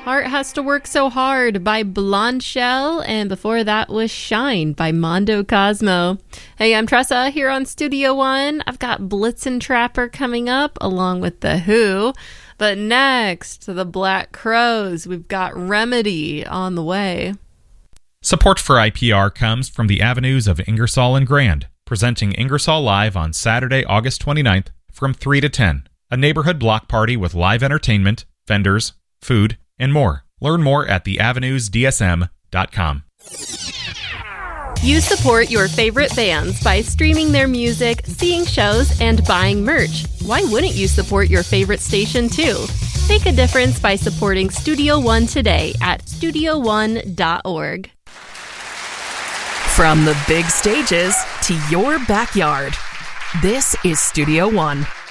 Heart Has to Work So Hard by Blonde Shell, and before that was Shine by Mondo Cosmo. Hey, I'm Tressa here on Studio One. I've got Blitzen Trapper coming up along with The Who. But next, the Black Crowes. We've got Remedy on the way. Support for IPR comes from the Avenues of Ingersoll and Grand, presenting Ingersoll Live on Saturday, August 29th from 3 to 10. A neighborhood block party with live entertainment, vendors, food, and more. Learn more at theavenusdsm.com. You support your favorite bands by streaming their music, seeing shows, and buying merch. Why wouldn't you support your favorite station too? Make a difference by supporting Studio One today at studioone.org. From the big stages to your backyard, this is Studio One.